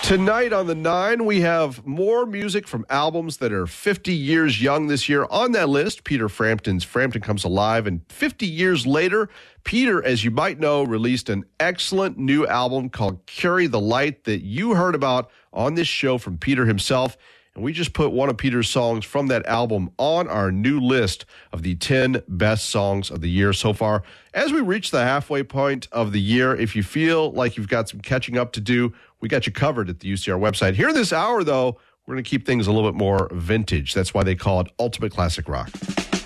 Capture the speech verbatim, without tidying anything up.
Tonight on the Nine, we have more music from albums that are fifty years young this year. On that list, Peter Frampton's Frampton Comes Alive. And fifty years later, Peter, as you might know, released an excellent new album called Carry the Light that you heard about on this show from Peter himself. And we just put one of Peter's songs from that album on our new list of the ten best songs of the year so far. As we reach the halfway point of the year, if you feel like you've got some catching up to do, we got you covered at the U C R website. Here this hour, though, we're going to keep things a little bit more vintage. That's why they call it Ultimate Classic Rock.